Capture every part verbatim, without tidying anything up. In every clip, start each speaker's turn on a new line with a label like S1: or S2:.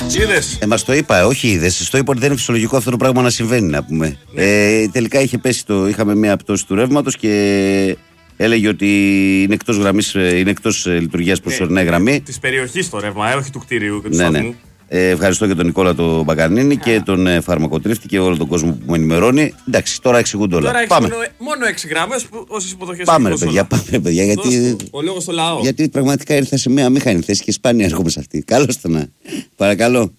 S1: Είδες.
S2: Ε, μας το είπα, όχι είδες. Στο είπα ότι δεν είναι φυσιολογικό αυτό το πράγμα να συμβαίνει, να πούμε. Ναι. Ε, τελικά είχε πέσει το, είχαμε μια πτώση του ρεύματος και έλεγε ότι είναι εκτός γραμμής, είναι εκτός λειτουργίας προσωρινή ναι, γραμμή.
S1: Της περιοχής το ρεύμα, ε, όχι του κτίριου και του
S2: ναι,
S1: σταθμού.
S2: Ναι. Ε, ευχαριστώ και τον Νικόλα τον Μπαγκανίνη yeah. και τον ε, φαρμακοτρίφτη και όλο τον κόσμο που με ενημερώνει. Εντάξει, τώρα εξηγούνται όλα.
S1: Τώρα
S2: πάμε.
S1: Μόνο, μόνο έξι γραμμές όσες υποδοχές.
S2: Πάμε, ρε παιδιά, πάμε, ρε παιδιά. Γιατί,
S1: ο λόγος στο λαό.
S2: Γιατί πραγματικά ήρθα σε μια μηχανή θέση και σπάνια έρχομαι σε αυτή. Καλώς το να. Παρακαλώ.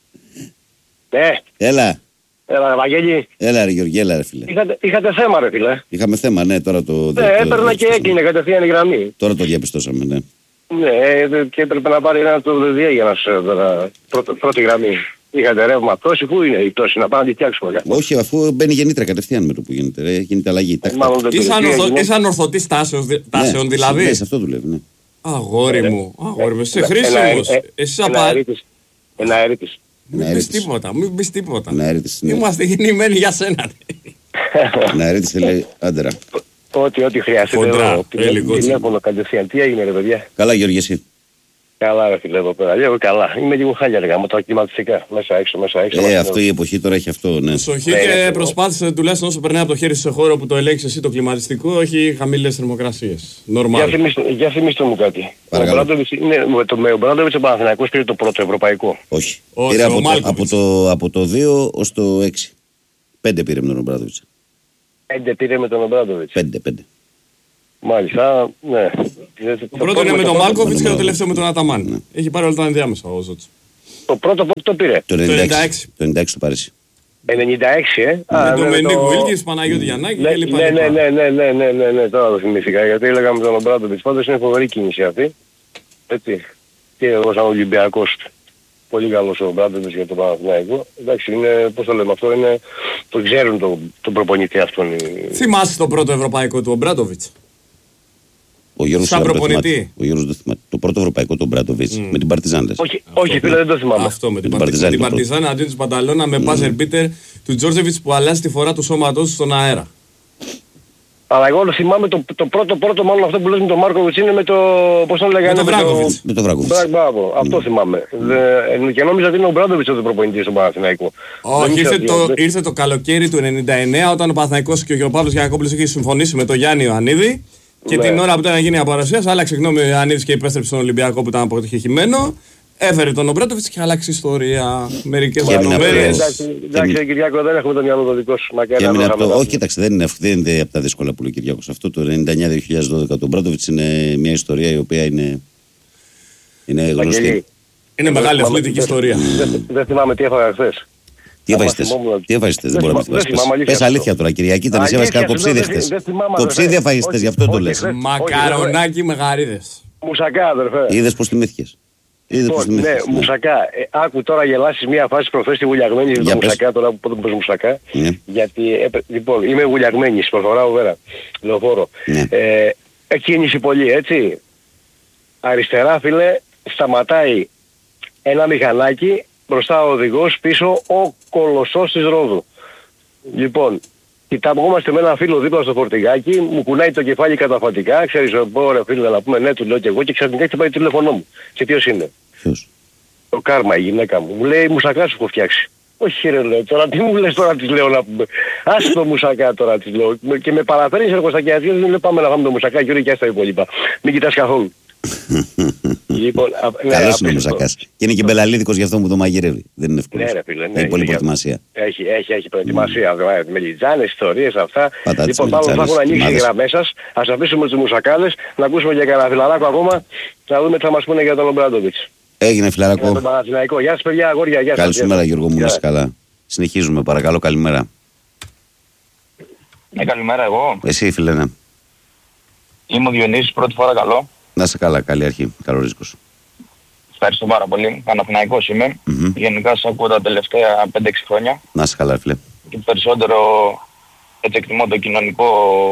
S3: Ναι.
S2: Έλα.
S3: Έλα, Βαγγέλη.
S2: Έλα, ρε Γεωργία, έλα, ρε φίλε.
S3: Είχατε, είχατε θέμα, ρε φίλε.
S2: Είχαμε θέμα, ναι, τώρα το.
S3: Ναι, έπαιρνα και έκλεινε κατευθείαν η γραμμή.
S2: Τώρα το διαπιστώσαμε, ναι.
S3: Ναι, και έπρεπε να πάρει ένα το ΔΔΕ για να σε πρώτη, πρώτη γραμμή. Είχατε ρεύμα πτώση, πού είναι η πτώση, να πάμε να τη φτιάξουμε.
S2: Όχι, αφού μπαίνει γεννήτρια κατευθείαν με το που γίνεται, ρε, γίνεται αλλαγή.
S1: Είσαι ανορθωτής τάσεων δηλαδή.
S2: Ναι, σε αυτό δουλεύει, ναι.
S1: Αγόρι μου, αγόρι μου, είσαι χρήσιμος. Εσύ απαραίτητος.
S3: Ένα αέριτης.
S1: Μην πεις τίποτα, μην πεις τίποτα.
S2: Αέριτης, ναι.
S1: Είμαστε γεννημένοι για σένα.
S2: Ένα αέριτης λέει άντερα.
S3: Ό,τι, ό,τι χρειάζεται.
S1: Κοντρά,
S3: τηλέφωνο κατευθείαν. Τι έγινε ρε παιδιά.
S2: Καλά Γιώργη εσύ.
S3: Καλά ρε φίλε εδώ πέρα. Λίγο καλά. Είμαι λίγο χάλια αργά με τα κλιματιστικά. Μέσα έξω, μέσα έξω.
S2: Ε, αυτό η εποχή τώρα έχει αυτό, ναι.
S1: Προσοχή και προσπάθησε τουλάχιστον όσο περνάει από το χέρι σε χώρο που το ελέγξεις εσύ το κλιματιστικό, έχει χαμηλές θερμοκρασίες. Νορμάλ.
S3: Για θυμίστε μου κάτι. Με ο Μπράντοβιτς ο Παναθηναϊκός πήρε το πρώτο ευρωπαϊκό.
S2: Όχι. Πήρε από το δύο ως το έξι. Πέντε πήρε με τον Μπράντοβιτς.
S3: Πέντε πήρε με τον Μπράντοβιτς.
S2: Πέντε, πέντε.
S3: Μάλιστα, ναι.
S1: Το πρώτο είναι με τον Μάλκοβιτς και το τελευταίο με τον Αταμάν. Έχει πάρει όλα τα ενδιάμεσα ο Ζώτς.
S3: Το πρώτο πότε το πήρε.
S2: Το ενενήντα έξι. Το ενενήντα έξι το Παρίσι.
S3: ενενήντα έξι, ε.
S1: Με τον Μενίκ Βίλκης, Παναγιώτη Γιαννάκη και λοιπά.
S3: Ναι, ναι, ναι, ναι, ναι, ναι, ναι, ναι, τώρα το θυμήθηκα. Γιατί έλεγα με τον Μπράντοβιτς. Πάντως είναι φοβερή κίνηση αυτή. Έτσι. Και εγώ σαν Ολυμπιακός. Πολύ καλός ο Μπράντοβιτς για το Παναθηναϊκό. Εντάξει, είναι, πώς το λέμε αυτό, είναι, το ξέρουν τον το προπονητή αυτόν.
S1: Θυμάσαι το πρώτο ευρωπαϊκό του ο Μπράντοβιτς.
S2: Ο Γιώργος
S1: σαν προπονητή.
S2: Ο Γιώργος δεν θυμάται. Το πρώτο ευρωπαϊκό του Μπράντοβιτς mm. με την Παρτιζάν.
S3: Όχι, όχι φίλε, δεν το θυμάμαι.
S1: Αυτό με την Παρτιζάν. Με την Παρτιζάν αντί του Πανταλώνα με μπάζερ μπίτερ του Τζόρτζεβιτς που αλλάζει τη φορά του σώματός του στον αέρα.
S3: Αλλά εγώ το θυμάμαι το, το πρώτο πρώτο μάλλον αυτό που λες με τον Μάρκοβιτς είναι με το, πώς τον λέγανε,
S1: με τον Βράγκοβιτς.
S2: Με τον Βράγκοβιτς.
S3: Μπράβο, αυτό mm. θυμάμαι. Mm. Δε, και νόμιζα ότι είναι ο Μπράντοβιτς ο προπονητής στον Παναθηναϊκό.
S1: Όχι, ήρθε, το, ήρθε το καλοκαίρι του ενενήντα εννέα όταν ο Παναθηναϊκός και ο Παύλος Γιακόπουλος είχε συμφωνήσει με τον Γιάννη Ιωαννίδη και ναι. την ώρα που ήταν να γίνει η απαρασίας άλλαξε γνώμη ο Ιωαννίδης και επέστρεψε στον Ολυμπιακό που ήταν αποτυχημένο. Έφερε τον Ομπράντοβιτς και άλλαξε ιστορία. Μερικές λεπτομέρειες.
S3: Εντάξει, Κυριάκο, δεν έχουμε τον μυαλό το δικό σου.
S2: Όχι, κοίταξε, δεν είναι από τα δύσκολα που λέει ο Κυριάκος. Αυτό το ενενήντα εννέα δύο χιλιάδες δώδεκα του Ομπράντοβιτς είναι μια ιστορία η οποία είναι γνωστή.
S1: Είναι μεγάλη αθλητική ιστορία.
S3: Δεν θυμάμαι τι έφαγα χθες.
S2: Τι έφαγες χθες, δεν μπορώ να θυμάσαι. Πες αλήθεια τώρα, Κυριακή, ήταν εσύ έβασες κάποιο κοψίδι χθες. Κοψίδι έφαγες χθες, γι' αυτό το λες.
S1: Μακαρονάκι με γαρίδες.
S3: Μουσακά, αδερφέ.
S2: Είδες πως θυμήθηκες.
S3: Λοιπόν, ναι, μουσακά. Ε, άκου τώρα γελάσεις μια φάση προχθές στη Βουλιαγμένη για το μουσακά, τώρα που πες μουσακά.
S2: Ναι.
S3: Γιατί, ε, λοιπόν, είμαι Βουλιαγμένης, προχωράω βέρα, λεωφόρο.
S2: Ναι.
S3: Ε, κίνηση πολύ, έτσι. Αριστερά, φίλε, σταματάει ένα μηχανάκι, μπροστά ο οδηγός, πίσω ο κολοσσός της Ρόδου. Λοιπόν, κοιταγόμαστε με ένα φίλο δίπλα στο φορτηγάκι, μου κουνάει το κεφάλι καταφατικά, ξέρεις, ωραία φίλε να πούμε ναι, του λέω και εγώ και ξαφνικά χτυπάει το τηλέφωνό μου. Και ποιος είναι?
S2: Ποιος?
S3: Το Κάρμα, η γυναίκα μου. Μου λέει μουσακά σου έχω φτιάξει. Όχι ρε λέω, τώρα τι μου λες τώρα της λέω να πούμε. Άσε το μουσακά τώρα της λέω. Και με παραφέρνεις εργοστακιατζίες, δεν λέω πάμε να φάμε το μουσακά και και τα υπόλοιπα. Μην κοιτάς καθόλου. Λοιπόν, ναι,
S2: καλός είναι ο Μουσακάς. Και είναι και μπελαλίδικος γι' αυτό που το μαγειρεύει. Δεν είναι εύκολο.
S3: Ναι, ρε φίλε, ναι,
S2: έχει πολλή προετοιμασία.
S3: Έχει, έχει, έχει προετοιμασία. Mm. Με λιτζάνες, ιστορίες, αυτά.
S2: Πατάτες,
S3: λοιπόν, πάμε να έχουν ανοίξει οι γραμμές σας. Ας αφήσουμε τους μουσακάδες, να ακούσουμε για κανένα φιλαράκο ακόμα. Να δούμε τι θα μας πούνε για τον Ομπράντοβιτς.
S2: Έγινε φιλαράκο.
S3: Για τον Παναθηναϊκό. Γεια σας παιδιά, αγόρια. Γεια σας.
S2: Καλησπέρα Γιώργο μου, να είσαι καλά. Συνεχίζουμε, παρακαλώ, καλημέρα.
S4: Ναι, καλημέρα εγώ.
S2: Εσύ φίλε, ναι.
S4: Είμαι ο Διονύσης, πρώτη φορά καλό.
S2: Να είσαι καλά, καλή αρχή, καλό ρίσκος.
S4: Ευχαριστώ πάρα πολύ. Παναθηναϊκός είμαι. Mm-hmm. Γενικά σας ακούω τα τελευταία πέντε έξι χρόνια.
S2: Να είσαι καλά, φίλε.
S4: Και περισσότερο έτσι εκτιμώ το κοινωνικό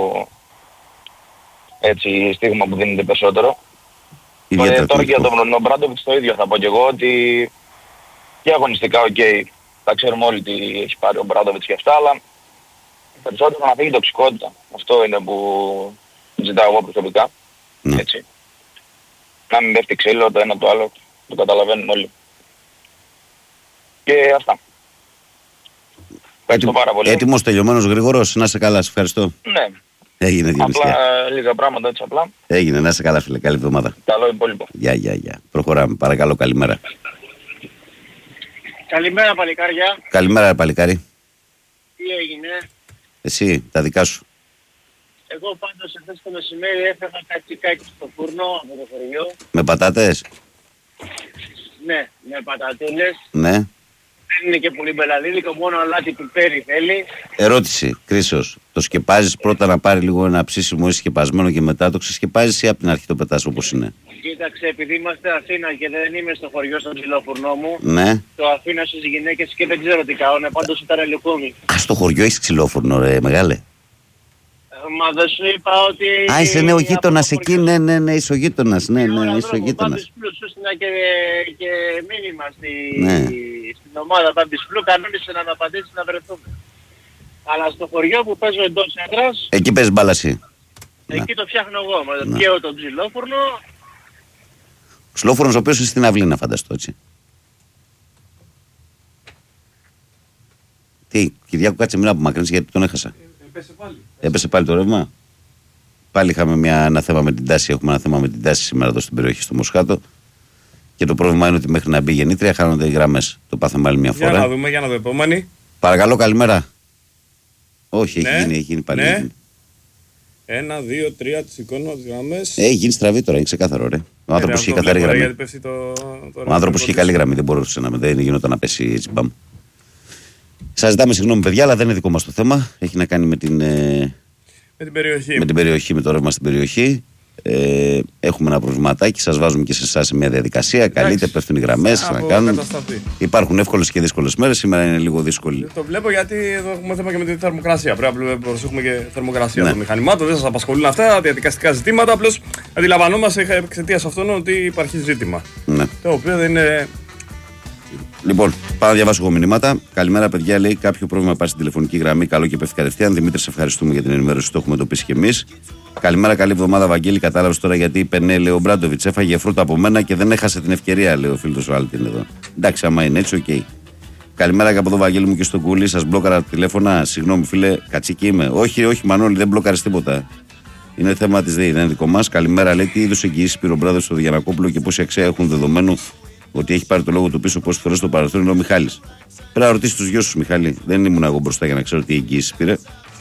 S4: έτσι στίγμα που δίνεται περισσότερο. Ε, τώρα και για τον Ομπράντοβιτς το ίδιο θα πω και εγώ ότι και αγωνιστικά οκ, okay, θα ξέρουμε όλοι τι έχει πάρει ο Ομπράντοβιτς και αυτά, αλλά περισσότερο να φύγει τοξικότητα. Αυτό είναι που ζητάω εγώ προσωπικά. Mm. Έτσι. Να μην πέφτει ξύλο το ένα το άλλο, το καταλαβαίνουν όλοι. Και αυτά. Ευχαριστώ πάρα πολύ.
S2: Έτοιμος, τελειωμένος, γρήγορος, να είσαι καλά, σε ευχαριστώ.
S4: Ναι.
S2: Έγινε,
S4: απλά λίγα πράγματα έτσι απλά.
S2: Έγινε, να είσαι καλά φίλε, καλή εβδομάδα.
S4: Καλό υπόλοιπο.
S2: Γεια, γεια, γεια. Προχωράμε, παρακαλώ, καλημέρα.
S5: Καλημέρα παλικάρια.
S2: Καλημέρα παλικάρι.
S5: Τι έγινε?
S2: Εσύ, τα δικά σου.
S5: Εγώ πάντως εχθές το μεσημέρι έφερα κατσικάκι στο φούρνο από το χωριό.
S2: Με πατάτες?
S5: Ναι, με πατατούλες.
S2: Ναι.
S5: Δεν είναι και πολύ μπελαλίδικο, μόνο αλάτι πιπέρι θέλει.
S2: Ερώτηση, κρίσεως. Το σκεπάζεις πρώτα να πάρει λίγο ένα ψήσιμο ή σκεπασμένο και μετά το ξεσκεπάζεις ή από την αρχή το πετάς όπως είναι?
S5: Κοίταξε, επειδή είμαστε Αθήνα και δεν είμαι στο χωριό στον ξυλόφουρνό μου,
S2: ναι.
S5: Το αφήνω στις γυναίκες και δεν ξέρω τι κάνουν, πάντως ήταν λουκούμι.
S2: Α, στο χωριό έχεις ξυλόφουρνο ρε μεγάλε?
S5: Μα δεν σου είπα ότι...
S2: Α, είσαι ναι ο γείτονας εκεί, ναι, ναι, ναι, είσαι ο γείτονας, ναι, ναι, είσαι ο γείτονας.
S5: Και, και μήνυμα στη,
S2: ναι.
S5: στην ομάδα Μπάμπης Φλου, κανόνισε να με απαντήσει να βρεθούμε. Αλλά στο χωριό που παίζω εντός έδρας...
S2: Εκεί παίζεις μπάλα εσύ.
S5: Εκεί ναι. Το φτιάχνω εγώ, με το πιέω τον ξυλόφουρνο.
S2: Ο ξυλόφουρνος ο οποίος είναι στην αυλή, να φανταστώ έτσι. Τι, Κυριάκο, κάτσε μην απομακρύνεις γιατί τον έχασα.
S1: Έπεσε πάλι.
S2: Έπεσε πάλι το ρεύμα. Πάλι είχαμε μια, ένα θέμα με την τάση. Έχουμε ένα θέμα με την τάση σήμερα εδώ στην περιοχή στο Μοσχάτο. Και το πρόβλημα είναι ότι μέχρι να μπει η γεννήτρια χάνονται οι γραμμές. Το πάθαμε άλλη μια φορά.
S1: Για να δούμε, για να δούμε. Επόμενη.
S2: Παρακαλώ, καλημέρα. Όχι,
S1: ναι,
S2: έχει γίνει, έχει γίνει πάλι.
S1: Ναι. Ένα, δύο, τρία, τις σηκώνω τις γραμμές.
S2: Έχει γίνει στραβή τώρα, είναι ξεκάθαρο, ρε. Ο άνθρωπος είχε καθαρή γραμμή.
S1: Το, το
S2: Ο άνθρωπος είχε καλή γραμμή, δεν μπορούσε να δεν γινόταν να πέσει έτσι μπαμ. Σας ζητάμε συγγνώμη, παιδιά, αλλά δεν είναι δικό μας το θέμα. Έχει να κάνει με την, ε,
S1: με την περιοχή.
S2: Με την περιοχή, με το ρεύμα στην περιοχή. Ε, έχουμε ένα προβληματάκι, σας βάζουμε και σε εσάς σε μια διαδικασία. Καλείτε, πέφτουν οι γραμμές να κάνουν.
S1: Κατασταθεί.
S2: Υπάρχουν εύκολες και δύσκολες μέρες. Σήμερα είναι λίγο δύσκολη.
S1: Το βλέπω γιατί εδώ έχουμε θέμα και με τη θερμοκρασία. Πρέπει να προσέχουμε και θερμοκρασία ναι. των μηχανημάτων. Δεν σας απασχολούν αυτά, διαδικαστικά ζητήματα. Απλώς αντιλαμβανόμαστε εξαιτίας αυτών ότι υπάρχει ζήτημα.
S2: Ναι.
S1: Το οποίο δεν είναι.
S2: Λοιπόν, πάω να διαβάσω εγώ μηνύματα. Καλημέρα, παιδιά. Λέει κάποιο πρόβλημα υπάρχει στην τηλεφωνική γραμμή. Καλό και πέφτει κατευθείαν. Δημήτρη, σε ευχαριστούμε για την ενημέρωση. Το έχουμε εντοπίσει κι εμείς. Καλημέρα, καλή εβδομάδα, Βαγγέλη. Κατάλαβε τώρα γιατί είπε ναι, λέει ο Μπράντοβιτς. Έφαγε φρούτα από μένα και δεν έχασε την ευκαιρία, λέει ο φίλος ο Άλτιν εδώ. Εντάξει, άμα είναι έτσι, οκ. Okay. Καλημέρα και από εδώ, Βαγγέλη μου και στον Κούλι. Σας μπλόκαρα τηλέφωνα. Συγγνώμη, φίλε, κατσίκι είμαι. Όχι, όχι, Μανώλη, δεν μπλόκαρε τίποτα. Είναι θέμα τη ΔΕΗ, δεν είναι δικό μα. Καλημέρα, λέει τι είδου εγγυήσει πήρε ο Μπράντοβιτς στο Γιαννακόπουλο και πόση αξία έχουν δεδομένου ότι έχει πάρει το λόγο του πίσω πόσες φορές στο παρελθόν είναι ο Μιχάλης. Πρέπει να ρωτήσει τους γιος σου, Μιχάλη. Δεν ήμουν εγώ μπροστά για να ξέρω τι εγγύηση πήρε.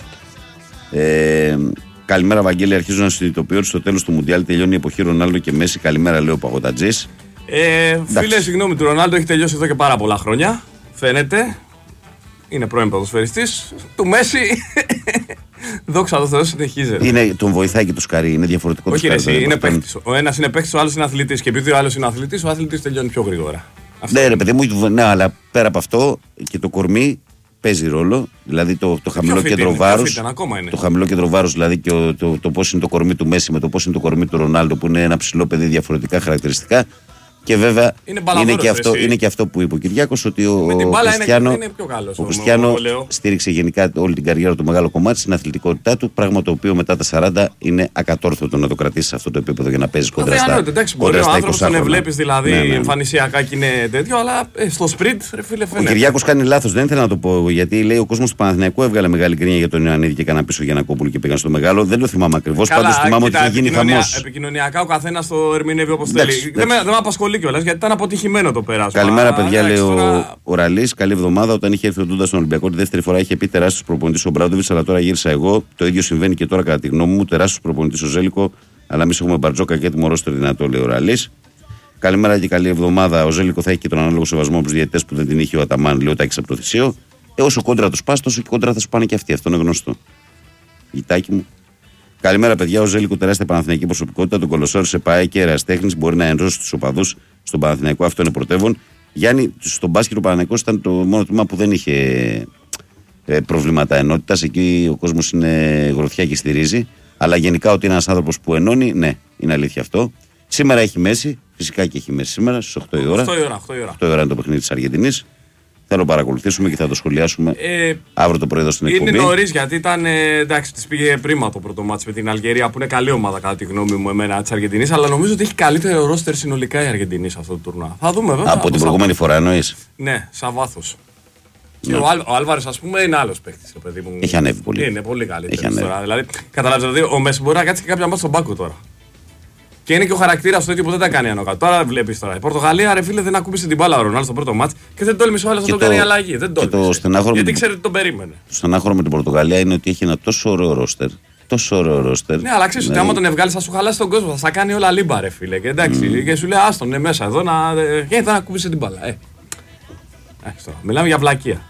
S2: Ε, καλημέρα, Βαγγέλη. Αρχίζω να συνειδητοποιώ ότι στο τέλος του Μουντιάλ τελειώνει η εποχή Ρονάλντο και Μέση. Καλημέρα, λέει ο Παγωτατζής.
S1: Ε, φίλε, συγγνώμη, του Ρονάλντο έχει τελειώσει εδώ και πάρα πολλά χρόνια. Φαίνεται. Είναι πρώην ποδοσφαιριστής. Του Μέση. Δόξα τω Θεώ, συνεχίζεται.
S2: Είναι, τον βοηθάει και το σκαρί, είναι διαφορετικό.
S1: Όχι, το σκαρί, είναι παίχτης. Ο ένας είναι παίχτης, ο άλλος είναι αθλητής. Και επειδή ο άλλος είναι αθλητής, ο αθλητής τελειώνει πιο γρήγορα.
S2: Αυτό. Ναι, ρε παιδί μου, ναι, αλλά πέρα από αυτό και το κορμί παίζει ρόλο. Δηλαδή το, το χαμηλό κέντρο βάρους. Το χαμηλό κέντρο βάρους, δηλαδή και το, το, το πώς είναι το κορμί του Μέση με το πώς είναι το κορμί του Ρονάλντο, που είναι ένα ψηλό παιδί, διαφορετικά χαρακτηριστικά. Και βέβαια είναι, είναι, και αυτό, είναι και αυτό που είπε ο Κυριάκος, ότι ο, ο Κριστιάνο, είναι, είναι ο Κριστιάνο στήριξε γενικά όλη την καριέρα του μεγάλο κομμάτι στην αθλητικότητά του, πράγμα το οποίο μετά τα σαράντα είναι ακατόρθωτο να το κρατήσει σε αυτό το επίπεδο για να παίζει κοντά στα είκοσι.
S1: Εντάξει, μπορεί ο άνθρωπος να βλέπει δηλαδή ναι, ναι, ναι. εμφανισιακά και είναι τέτοιο, αλλά ε, στο σπριντ, ρε φίλε, φαίνεται.
S2: Ο Κυριάκος κάνει λάθος, δεν ήθελα να το πω, γιατί λέει ο κόσμος του Παναθηναϊκού έβγαλε μεγάλη γκρίνια για τον Ιωαννίδη και κανένα πίσω για να Γιαννακόπουλο και πήγαν στο μεγάλο. Δεν το θυμάμαι ακριβώς, πάντως θυμάμαι ότι είχε γίνει χαμός.
S1: Επικοινωνιακά ο καθένας το ερμηνεύει όπως θέλει. Δεν με απασχολεί κιόλας γιατί ήταν αποτυχημένο το πέρασμα.
S2: Καλημέρα, παιδιά, λέει ο Ραλής. Καλή εβδομάδα. Όταν είχε έρθει ο Ντούντα στον Ολυμπιακό τη δεύτερη φορά είχε πει τεράστιο προπονητή ο Μπράντοβιτς, αλλά τώρα γύρισα εγώ. Το ίδιο συμβαίνει και τώρα κατά τη γνώμη μου. Τεράστιο προπονητή ο Ζέλικο, αλλά εμεί έχουμε Μπαρτζόκα και έτοιμο ρόστερ δυνατό, λέει ο Ραλής. Καλημέρα και καλή εβδομάδα. Ο Ζέλικο θα έχει και τον ανάλογο σεβασμό από του διαιτητές που δεν την είχε ο Αταμάν, λέει ο Τάκης από το Θησίο. Ε, όσο κόντρα του πα, τόσο και κόντρα θα σου πάνε και αυτοί. Αυτό είναι γνωστό. Γητάκι μου. Καλημέρα, παιδιά. Ο Ζέλικο τεράστια παναθηναϊκή προσωπικότητα. Τον κολοσόρισε ΠΑΕ και εραστέχνη. Μπορεί να ενρώσει του οπαδούς στον Παναθηναϊκό. Αυτό είναι πρωτεύον. Γιάννη, στον μπάσκετ ο Παναθηναϊκός ήταν το μόνο τμήμα που δεν είχε ε, προβλήματα ενότητας. Εκεί ο κόσμος είναι γροθιά και στηρίζει. Αλλά γενικά ότι είναι ένας άνθρωπος που ενώνει, ναι, είναι αλήθεια αυτό. Σήμερα έχει μέση. Φυσικά και έχει μέση σήμερα στις οκτώ η ώρα.
S1: οκτώ η ώρα, οκτώ η ώρα.
S2: οκτώ η ώρα είναι το παιχνίδι της Αργεντινής. Θα το παρακολουθήσουμε και θα το σχολιάσουμε ε, αύριο το πρωί εδώ στην εκπομπή.
S1: Είναι νωρίς γιατί ήταν. Εντάξει, της πήγε πρίμα το πρώτο μάτς με την Αλγερία που είναι καλή ομάδα κατά τη γνώμη μου εμένα της Αργεντινής. Αλλά νομίζω ότι έχει καλύτερο ρόστερ συνολικά η Αργεντινή σε αυτό το τουρνουά. Θα δούμε βέβαια.
S2: Από την προηγούμενη φορά εννοείς.
S1: Ναι, σαν βάθος. Και ο, Άλ, ο Άλβαρες, ας πούμε, είναι άλλος παίκτης.
S2: Έχει ανέβει πολύ.
S1: Είναι πολύ καλύτερος τώρα. Δηλαδή, καταλάβετε, δηλαδή, ο Μέση μπορεί να κάτσει και κάποια μάτς στον πάγκο τώρα. Και είναι και ο χαρακτήρας του τέτοιο που δεν τα κάνει άνω κάτω. Τώρα βλέπεις τώρα. Η Πορτογαλία, ρε φίλε, δεν ακούμπησε την μπάλα ο Ρονάλντο στο πρώτο μάτς και δεν τόλμησε ο άλλος να τον κάνει αλλαγή. Δεν τόλμησε. Γιατί ξέρετε ότι τον περίμενε.
S2: Το στενάχωρο με την Πορτογαλία είναι ότι έχει ένα τόσο ωραίο ρόστερ. Τόσο ωραίο ρόστερ.
S1: Ναι, αλλά ξέρεις ότι άμα τον ευγάλεις θα σου χαλάσει τον κόσμο. Θα στα κάνει όλα λίμπα, ρε φίλε. Και εντάξει, mm. και σου λέει άστον ναι, μέσα εδώ να. Και δεν ακούμπησε την μπάλα. Ε. Ε, μιλάμε για βλακεία.